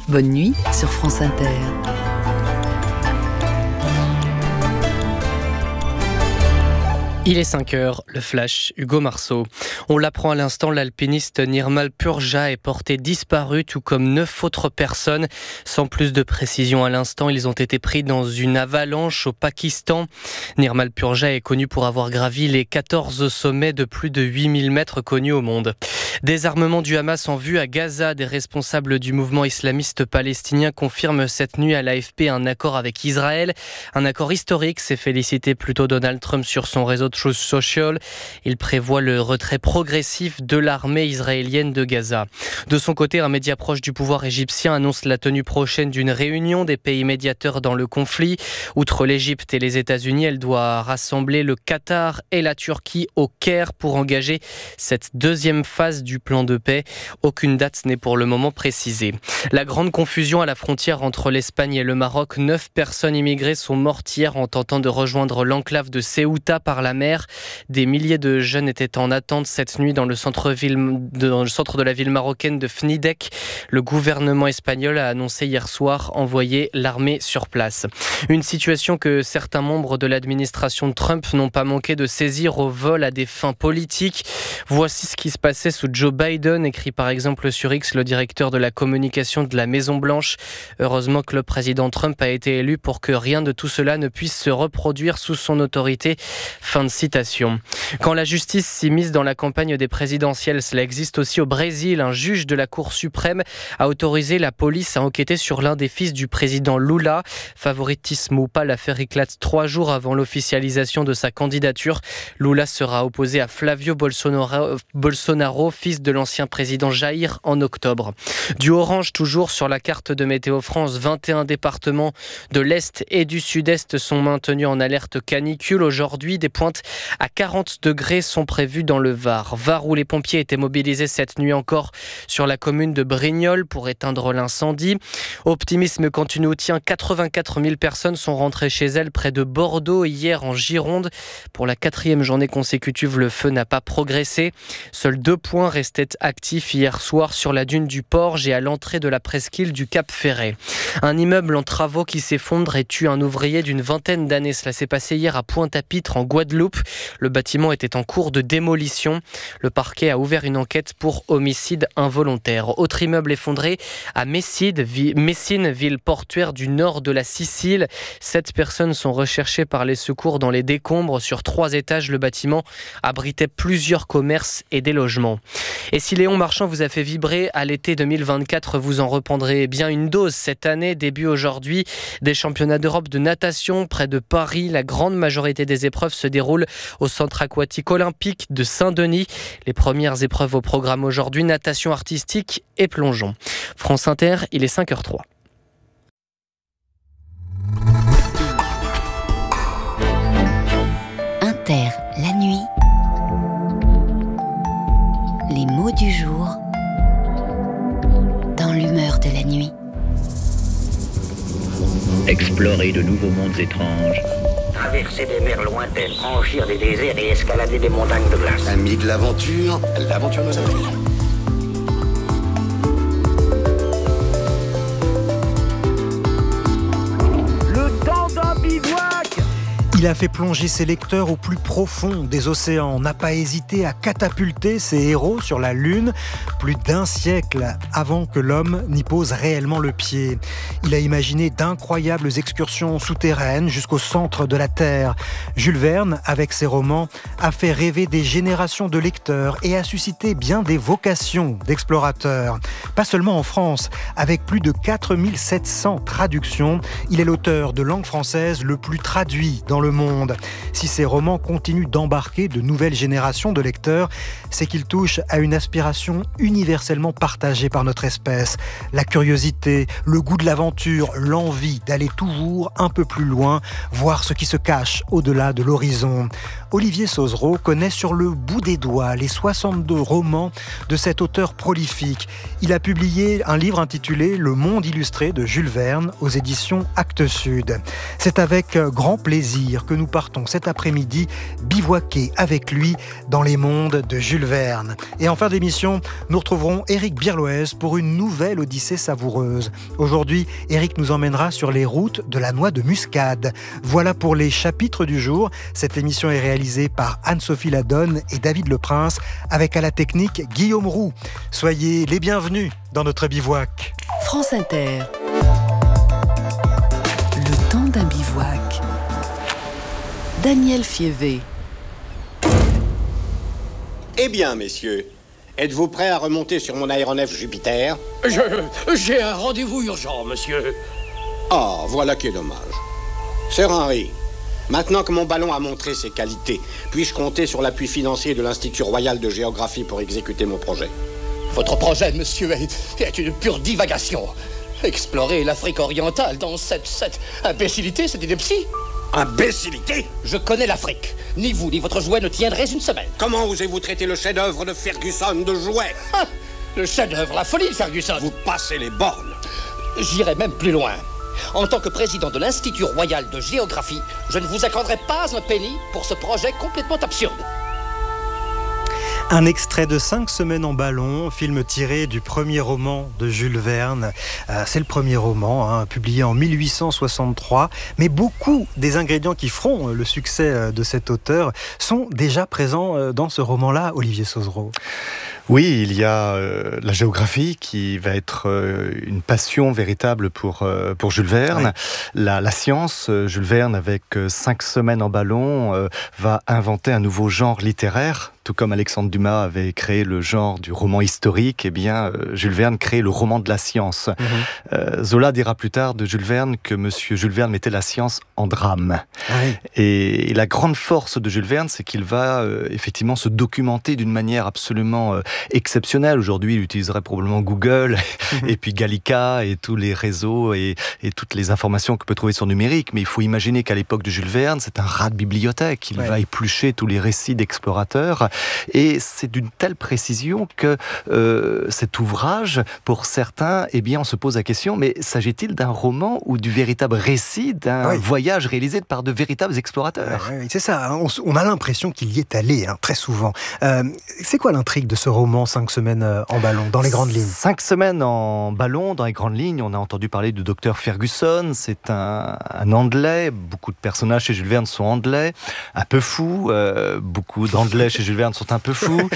Bonne nuit sur France Inter. Il est 5h, le flash, Hugo Marceau. On l'apprend à l'instant, l'alpiniste Nirmal Purja est porté disparu, tout comme 9 autres personnes. Sans plus de précision à l'instant, ils ont été pris dans une avalanche au Pakistan. Nirmal Purja est connu pour avoir gravi les 14 sommets de plus de 8000 mètres connus au monde. Désarmement du Hamas en vue à Gaza. Des responsables du mouvement islamiste palestinien confirment cette nuit à l'AFP un accord avec Israël. Un accord historique, s'est félicité plutôt Donald Trump sur son réseau Truth Social. Il prévoit le retrait progressif de l'armée israélienne de Gaza. De son côté, un média proche du pouvoir égyptien annonce la tenue prochaine d'une réunion des pays médiateurs dans le conflit. Outre l'Égypte et les États-Unis, elle doit rassembler le Qatar et la Turquie au Caire pour engager cette deuxième phase du plan de paix. Aucune date n'est pour le moment précisée. La grande confusion à la frontière entre l'Espagne et le Maroc. 9 personnes immigrées sont mortes hier en tentant de rejoindre l'enclave de Ceuta par la mer. Des milliers de jeunes étaient en attente cette nuit dans le centre de la ville marocaine de Fnidek. Le gouvernement espagnol a annoncé hier soir envoyer l'armée sur place. Une situation que certains membres de l'administration de Trump n'ont pas manqué de saisir au vol à des fins politiques. Voici ce qui se passait sous Joe Biden, écrit par exemple sur X le directeur de la communication de la Maison-Blanche. Heureusement que le président Trump a été élu pour que rien de tout cela ne puisse se reproduire sous son autorité. Fin de citation. Quand la justice s'immisce dans la campagne des présidentielles, cela existe aussi au Brésil. Un juge de la Cour suprême a autorisé la police à enquêter sur l'un des fils du président Lula. Favoritisme ou pas, l'affaire éclate 3 jours avant l'officialisation de sa candidature. Lula sera opposé à Flavio Bolsonaro, fils de l'ancien président Jair, en octobre. Du orange toujours sur la carte de Météo France, 21 départements de l'Est et du Sud-Est sont maintenus en alerte canicule. Aujourd'hui, des pointes à 40 degrés sont prévues dans le Var. Var où les pompiers étaient mobilisés cette nuit encore sur la commune de Brignoles pour éteindre l'incendie. Optimisme quand une tient 84 000 personnes sont rentrées chez elles près de Bordeaux hier en Gironde. Pour la 4e journée consécutive, le feu n'a pas progressé. Seuls 2 points restaient actifs hier soir sur la dune du Porge et à l'entrée de la presqu'île du Cap Ferret. Un immeuble en travaux qui s'effondre et tue un ouvrier d'une vingtaine d'années. Cela s'est passé hier à Pointe-à-Pitre en Guadeloupe. Le bâtiment était en cours de démolition. Le parquet a ouvert une enquête pour homicide involontaire. Autre immeuble effondré à Messine, ville portuaire du nord de la Sicile. 7 personnes sont recherchées par les secours dans les décombres. Sur 3 étages, le bâtiment abritait plusieurs commerces et des logements. Et si Léon Marchand vous a fait vibrer à l'été 2024, vous en reprendrez bien une dose cette année. Début aujourd'hui des championnats d'Europe de natation près de Paris. La grande majorité des épreuves se déroulent au centre aquatique olympique de Saint-Denis. Les premières épreuves au programme aujourd'hui, natation artistique et plongeon. France Inter, il est 5h03. Inter, la nuit. Les mots du jour dans l'humeur de la nuit. Explorer de nouveaux mondes étranges. Traverser des mers lointaines, franchir des déserts et escalader des montagnes de glace. Amis de l'aventure, l'aventure nous appelle. Le temps d'un bivouac. Il a fait plonger ses lecteurs au plus profond des océans, n'a pas hésité à catapulter ses héros sur la Lune, plus d'1 siècle avant que l'homme n'y pose réellement le pied. Il a imaginé d'incroyables excursions souterraines jusqu'au centre de la Terre. Jules Verne, avec ses romans, a fait rêver des générations de lecteurs et a suscité bien des vocations d'explorateurs. Pas seulement en France, avec plus de 4700 traductions, il est l'auteur de langue française le plus traduit dans le monde. Si ces romans continuent d'embarquer de nouvelles générations de lecteurs, c'est qu'ils touchent à une aspiration universellement partagée par notre espèce. La curiosité, le goût de l'aventure, l'envie d'aller toujours un peu plus loin, voir ce qui se cache au-delà de l'horizon. Olivier Sauzereau connaît sur le bout des doigts les 62 romans de cet auteur prolifique. Il a publié un livre intitulé « Le monde illustré de Jules Verne » aux éditions Actes Sud. C'est avec grand plaisir que nous partons cet après-midi bivouaquer avec lui dans les mondes de Jules Verne. Et en fin d'émission, nous retrouverons Éric Birloez pour une nouvelle odyssée savoureuse. Aujourd'hui, Éric nous emmènera sur les routes de la noix de muscade. Voilà pour les chapitres du jour. Cette émission est réalisée par Anne-Sophie Ladonne et David Leprince, avec à la technique Guillaume Roux. Soyez les bienvenus dans notre bivouac. France Inter. Le temps d'un bivouac. Daniel Fievé. Eh bien, messieurs, êtes-vous prêts à remonter sur mon aéronef Jupiter ? J'ai un rendez-vous urgent, monsieur. Ah, voilà qui est dommage. Sir Henry, maintenant que mon ballon a montré ses qualités, puis-je compter sur l'appui financier de l'Institut Royal de Géographie pour exécuter mon projet ? Votre projet, monsieur, est une pure divagation. Explorer l'Afrique orientale dans cette imbécilité, c'est ineptie. Imbécilité ? Je connais l'Afrique. Ni vous, ni votre jouet ne tiendraient une semaine. Comment osez-vous traiter le chef-d'œuvre de Ferguson de jouet ? Le chef-d'œuvre, la folie de Ferguson. Vous passez les bornes. J'irai même plus loin. En tant que président de l'Institut Royal de Géographie, je ne vous accorderai pas un penny pour ce projet complètement absurde. Un extrait de 5 semaines en ballon, film tiré du premier roman de Jules Verne. C'est le premier roman, publié en 1863. Mais beaucoup des ingrédients qui feront le succès de cet auteur sont déjà présents dans ce roman-là, Olivier Sauzereau. Oui, il y a la géographie qui va être une passion véritable pour Jules Verne. Ouais. La science, Jules Verne, avec 5 semaines en ballon, va inventer un nouveau genre littéraire. Tout comme Alexandre Dumas avait créé le genre du roman historique, eh bien, Jules Verne crée le roman de la science. Zola dira plus tard de Jules Verne que Monsieur Jules Verne mettait la science en drame. Oui. Et la grande force de Jules Verne, c'est qu'il va effectivement se documenter d'une manière absolument exceptionnelle. Aujourd'hui, il utiliserait probablement Google, et puis Gallica, et tous les réseaux, et toutes les informations qu'on peut trouver sur numérique. Mais il faut imaginer qu'à l'époque de Jules Verne, c'est un rat de bibliothèque. Il va éplucher tous les récits d'explorateurs. Et c'est d'une telle précision que cet ouvrage, pour certains, eh bien, on se pose la question, mais s'agit-il d'un roman ou du véritable récit d'un voyage réalisé par de véritables explorateurs ? Oui, c'est ça, on a l'impression qu'il y est allé, très souvent. C'est quoi l'intrigue de ce roman 5 semaines en ballon, dans les grandes lignes ? 5 semaines en ballon, dans les grandes lignes, on a entendu parler du docteur Ferguson, c'est un Anglais, beaucoup de personnages chez Jules Verne sont anglais, un peu fous, beaucoup d'anglais chez Jules Verne sont un peu fous,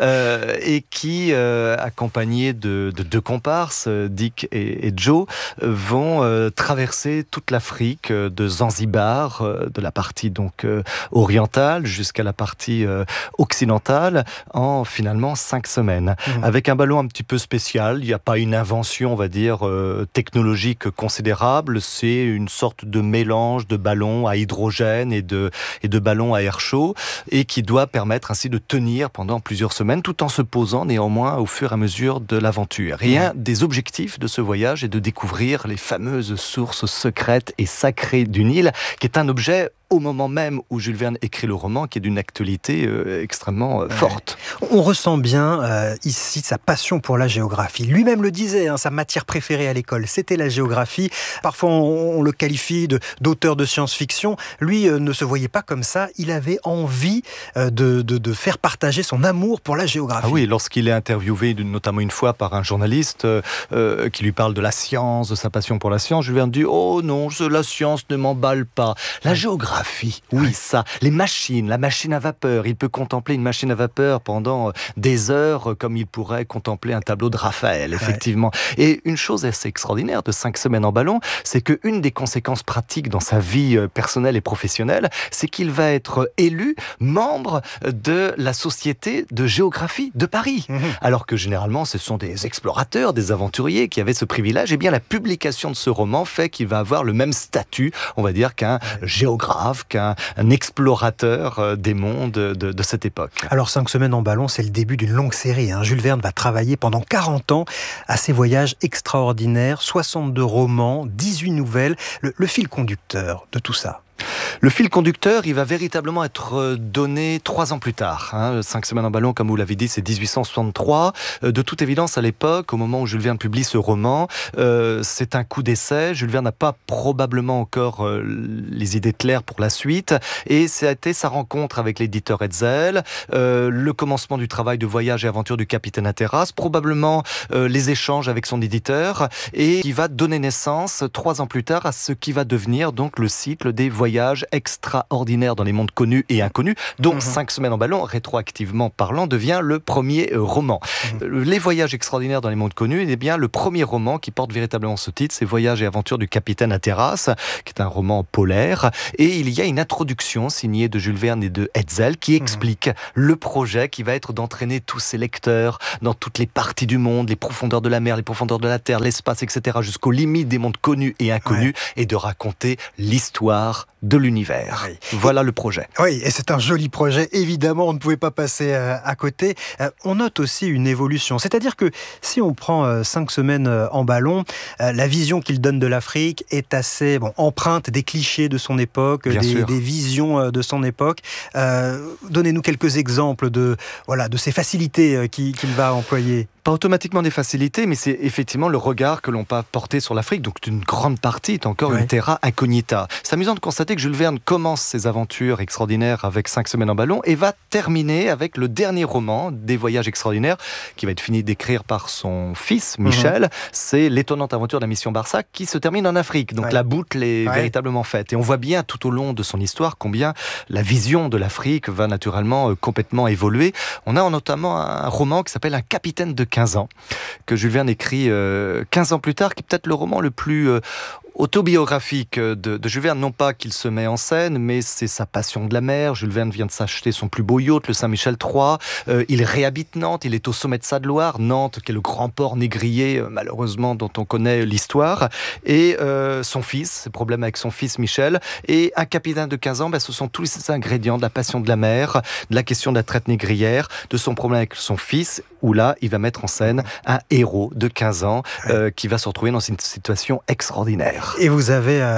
et qui, accompagnés de 2 comparses, Dick et Joe, vont traverser toute l'Afrique, de Zanzibar, de la partie donc orientale jusqu'à la partie occidentale, en finalement 5 semaines. Avec un ballon un petit peu spécial, il n'y a pas une invention, on va dire, technologique considérable, c'est une sorte de mélange de ballons à hydrogène et de ballons à air chaud, et qui doit permettre ainsi de tenir pendant plusieurs semaines, tout en se posant néanmoins au fur et à mesure de l'aventure. Et un des objectifs de ce voyage est de découvrir les fameuses sources secrètes et sacrées du Nil, qui est un objet au moment même où Jules Verne écrit le roman, qui est d'une actualité extrêmement forte. On ressent bien ici sa passion pour la géographie. Lui-même le disait, sa matière préférée à l'école, c'était la géographie. Parfois, on le qualifie d'auteur de science-fiction. Lui ne se voyait pas comme ça. Il avait envie de faire partager son amour pour la géographie. Ah oui, lorsqu'il est interviewé notamment une fois par un journaliste qui lui parle de la science, de sa passion pour la science, Jules Verne dit « Oh non, la science ne m'emballe pas. La géographie, oui, ça. La machine à vapeur. Il peut contempler une machine à vapeur pendant des heures, comme il pourrait contempler un tableau de Raphaël, effectivement. Et une chose assez extraordinaire de 5 semaines en ballon, c'est qu'une des conséquences pratiques dans sa vie personnelle et professionnelle, c'est qu'il va être élu membre de la Société de géographie de Paris. Alors que généralement, ce sont des explorateurs, des aventuriers qui avaient ce privilège. Eh bien, la publication de ce roman fait qu'il va avoir le même statut, on va dire, qu'un géographe, qu'un explorateur des mondes de cette époque. Alors 5 semaines en ballon, c'est le début d'une longue série. Jules Verne va travailler pendant 40 ans à ses voyages extraordinaires, 62 romans, 18 nouvelles. Le fil conducteur de tout ça. Le fil conducteur, il va véritablement être donné 3 ans plus tard. 5 semaines en ballon, comme vous l'avez dit, c'est 1863. De toute évidence, à l'époque, au moment où Jules Verne publie ce roman, c'est un coup d'essai. Jules Verne n'a pas probablement encore les idées claires pour la suite. Et ça a été sa rencontre avec l'éditeur Hetzel, le commencement du travail de voyage et aventure du capitaine Hatteras, probablement les échanges avec son éditeur, et qui va donner naissance 3 ans plus tard à ce qui va devenir donc le cycle des voyages extraordinaires dans les mondes connus et inconnus, dont 5 semaines en ballon, rétroactivement parlant, devient le premier roman. Les voyages extraordinaires dans les mondes connus, eh bien, le premier roman qui porte véritablement ce titre, c'est Voyages et aventures du capitaine Hatteras, qui est un roman polaire, et il y a une introduction signée de Jules Verne et de Hetzel qui explique le projet qui va être d'entraîner tous ses lecteurs dans toutes les parties du monde, les profondeurs de la mer, les profondeurs de la terre, l'espace, etc., jusqu'aux limites des mondes connus et inconnus, et de raconter l'histoire de l'univers. Voilà le projet. Oui, et c'est un joli projet. Évidemment, on ne pouvait pas passer à côté. On note aussi une évolution. C'est-à-dire que si on prend 5 semaines en ballon, la vision qu'il donne de l'Afrique est assez empreinte des clichés de son époque, des visions de son époque. Donnez-nous quelques exemples de ces facilités qu'il va employer. Pas automatiquement des facilités, mais c'est effectivement le regard que l'on peut porter sur l'Afrique. Donc une grande partie est encore une terra incognita. C'est amusant de constater que Jules Verne commence ses aventures extraordinaires avec 5 semaines en ballon et va terminer avec le dernier roman des voyages extraordinaires qui va être fini d'écrire par son fils Michel. C'est l'étonnante aventure de la mission Barsac qui se termine en Afrique. Donc la boucle est véritablement faite. Et on voit bien tout au long de son histoire combien la vision de l'Afrique va naturellement complètement évoluer. On a notamment un roman qui s'appelle Un capitaine de 15 ans, que Jules Verne écrit 15 ans plus tard, qui est peut-être le roman le plus autobiographique de Jules Verne. Non pas qu'il se met en scène, mais c'est sa passion de la mer. Jules Verne vient de s'acheter son plus beau yacht, le Saint-Michel III. Il réhabite Nantes, il est au sommet de sa gloire. Nantes, qui est le grand port négrier, malheureusement, dont on connaît l'histoire. Et son fils, ses problèmes avec son fils Michel. Et Un capitaine de 15 ans, ce sont tous ces ingrédients de la passion de la mer, de la question de la traite négrière, de son problème avec son fils, où là, il va mettre en scène un héros de 15 ans qui va se retrouver dans une situation extraordinaire. Et vous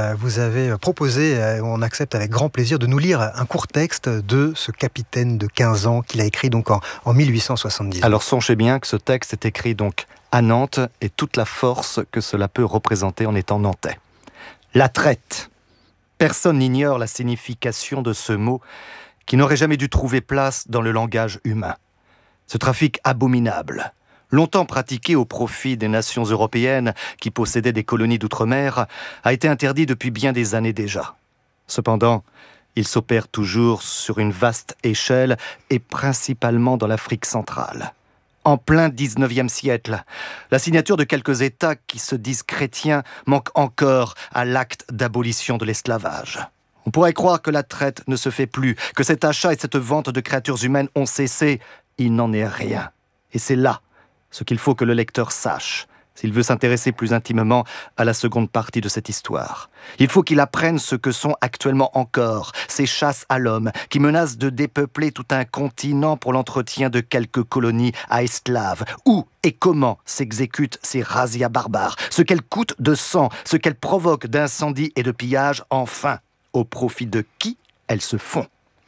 avez proposé, on accepte avec grand plaisir, de nous lire un court texte de ce capitaine de 15 ans qu'il a écrit donc en 1870. Alors songez bien que ce texte est écrit donc à Nantes et toute la force que cela peut représenter en étant nantais. La traite. Personne n'ignore la signification de ce mot qui n'aurait jamais dû trouver place dans le langage humain. Ce trafic abominable, longtemps pratiqué au profit des nations européennes qui possédaient des colonies d'outre-mer, a été interdit depuis bien des années déjà. Cependant, il s'opère toujours sur une vaste échelle et principalement dans l'Afrique centrale. En plein 19e siècle, la signature de quelques États qui se disent chrétiens manque encore à l'acte d'abolition de l'esclavage. On pourrait croire que la traite ne se fait plus, que cet achat et cette vente de créatures humaines ont cessé. Il n'en est rien. Et c'est là ce qu'il faut que le lecteur sache, s'il veut s'intéresser plus intimement à la seconde partie de cette histoire. Il faut qu'il apprenne ce que sont actuellement encore ces chasses à l'homme qui menacent de dépeupler tout un continent pour l'entretien de quelques colonies à esclaves. Où et comment s'exécutent ces razzias barbares, ce qu'elles coûtent de sang, ce qu'elles provoquent d'incendies et de pillages, enfin, au profit de qui elles se font.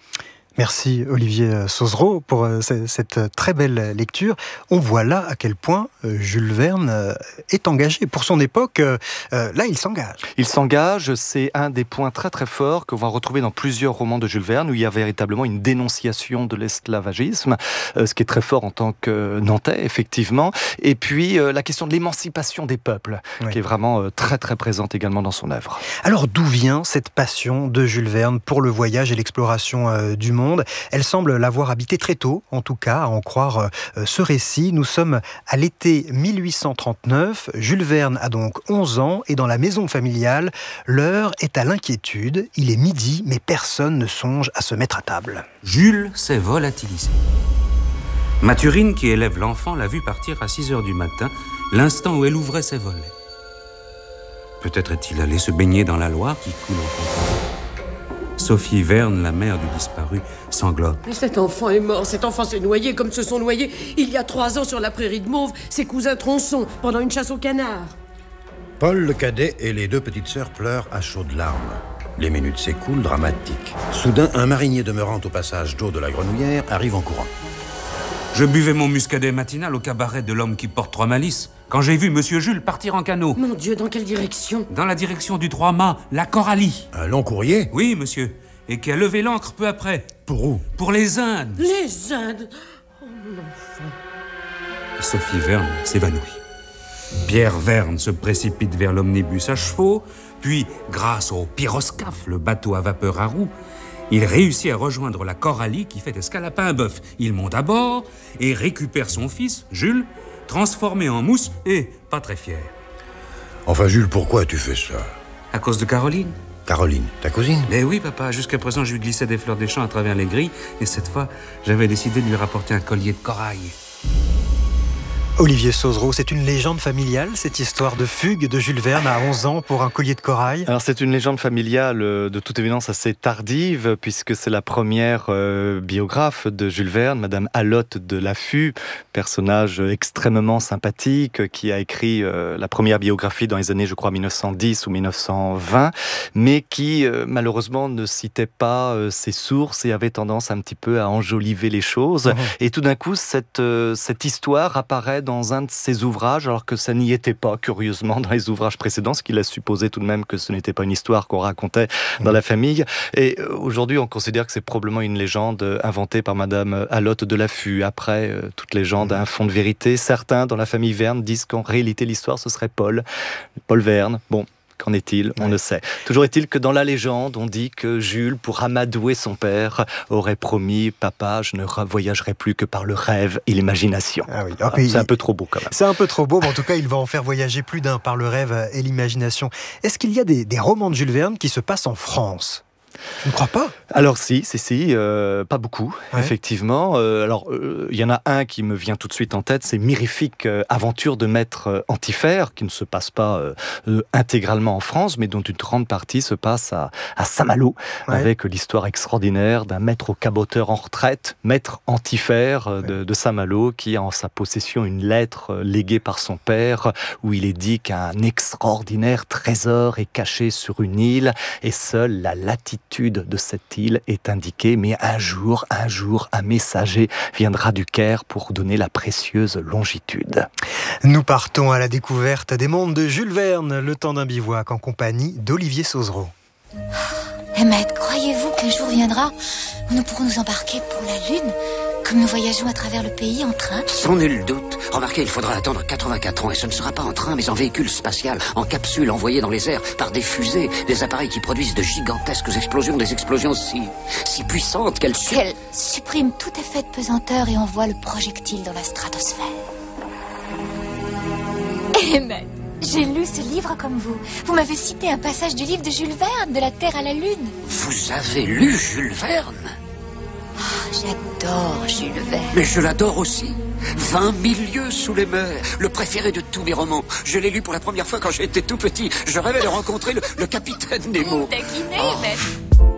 Merci Olivier Sauzereau pour cette très belle lecture. On voit là à quel point Jules Verne est engagé. Pour son époque, là il s'engage. Il s'engage, c'est un des points très très forts que l'on va retrouver dans plusieurs romans de Jules Verne où il y a véritablement une dénonciation de l'esclavagisme, ce qui est très fort en tant que Nantais, effectivement. Et puis la question de l'émancipation des peuples, qui est vraiment très très présente également dans son œuvre. Alors d'où vient cette passion de Jules Verne pour le voyage et l'exploration du monde ? Elle semble l'avoir habité très tôt, en tout cas, à en croire ce récit. Nous sommes à l'été 1839. Jules Verne a donc 11 ans et dans la maison familiale, l'heure est à l'inquiétude. Il est midi, mais personne ne songe à se mettre à table. Jules s'est volatilisé. Mathurine, qui élève l'enfant, l'a vu partir à 6h du matin, l'instant où elle ouvrait ses volets. Peut-être est-il allé se baigner dans la Loire qui coule en campagne. Sophie Verne, la mère du disparu, sanglote. Mais cet enfant est mort, cet enfant s'est noyé comme se sont noyés il y a 3 ans sur la prairie de Mauve ses cousins tronçons pendant une chasse au canard. Paul le cadet et les 2 petites sœurs pleurent à chaudes larmes. Les minutes s'écoulent, dramatiques. Soudain, un marinier demeurant au passage d'eau de la Grenouillère arrive en courant. Je buvais mon muscadet matinal au cabaret de l'homme qui porte 3 malices quand j'ai vu Monsieur Jules partir en canot. Mon Dieu, dans quelle direction? Dans la direction du 3-mâts, la Coralie. Un long courrier? Oui, monsieur. Et qui a levé l'ancre peu après. Pour où? Pour les Indes. Les Indes? Oh, mon enfant. Et Sophie Verne s'évanouit. Pierre Verne se précipite vers l'omnibus à chevaux, puis, grâce au pyroscaphe, le bateau à vapeur à roues, il réussit à rejoindre la Coralie qui fait escale à Paimboeuf. Il monte à bord et récupère son fils, Jules, transformé en mousse et pas très fier. Enfin, Jules, pourquoi tu fais ça? À cause de Caroline. Caroline, ta cousine? Mais oui, papa. Jusqu'à présent, je lui glissais des fleurs des champs à travers les grilles. Et cette fois, j'avais décidé de lui rapporter un collier de corail. Olivier Sauzereau, c'est une légende familiale, cette histoire de fugue de Jules Verne à 11 ans pour un collier de corail? Alors c'est une légende familiale de toute évidence assez tardive, puisque c'est la première biographe de Jules Verne, Madame Alotte de Laffut, personnage extrêmement sympathique, qui a écrit la première biographie dans les années, je crois, 1910 ou 1920, mais qui malheureusement ne citait pas ses sources et avait tendance un petit peu à enjoliver les choses. Et tout d'un coup, cette histoire apparaît dans un de ses ouvrages, alors que ça n'y était pas, curieusement, dans les ouvrages précédents, ce qui laisse supposer tout de même que ce n'était pas une histoire qu'on racontait dans la famille. Et aujourd'hui, on considère que c'est probablement une légende inventée par Madame Alotte de Laffut. Après, toute légende a un fond de vérité. Certains, dans la famille Verne, disent qu'en réalité, l'histoire, ce serait Paul Verne. Bon, qu'en est-il? On ne sait. Toujours est-il que dans la légende, on dit que Jules, pour amadouer son père, aurait promis « Papa, je ne voyagerai plus que par le rêve et l'imagination ». Ah oui. C'est un peu trop beau quand même. C'est un peu trop beau, mais en tout cas, il va en faire voyager plus d'un par le rêve et l'imagination. Est-ce qu'il y a des romans de Jules Verne qui se passent en France? Je ne crois pas. Alors si, pas beaucoup, effectivement. Il y en a un qui me vient tout de suite en tête, c'est Mirifique aventure de maître Antiphère, qui ne se passe pas intégralement en France, mais dont une grande partie se passe à Saint-Malo, avec l'histoire extraordinaire d'un maître caboteur en retraite, maître Antiphère de Saint-Malo, qui a en sa possession une lettre léguée par son père, où il est dit qu'un extraordinaire trésor est caché sur une île, et seule la latitude de cette île est indiquée, mais un jour, un messager viendra du Caire pour donner la précieuse longitude. Nous partons à la découverte des mondes de Jules Verne, le temps d'un bivouac en compagnie d'Olivier Sauzereau. Emmett, croyez-vous qu'un jour viendra où nous pourrons nous embarquer pour la Lune, comme nous voyageons à travers le pays en train? Sans nul doute. Remarquez, il faudra attendre 84 ans, et ce ne sera pas en train, mais en véhicule spatial, en capsule envoyée dans les airs par des fusées, des appareils qui produisent de gigantesques explosions, des explosions si puissantes qu'elles suppriment tout effet de pesanteur et envoient le projectile dans la stratosphère. Emmett, j'ai lu ce livre comme vous. Vous m'avez cité un passage du livre de Jules Verne, de la Terre à la Lune. Vous avez lu Jules Verne? J'adore Jules Verne. Mais je l'adore aussi. 20 000 lieues sous les mers, le préféré de tous mes romans. Je l'ai lu pour la première fois quand j'étais tout petit. Je rêvais de rencontrer le capitaine Nemo. Taquiné, Emmett.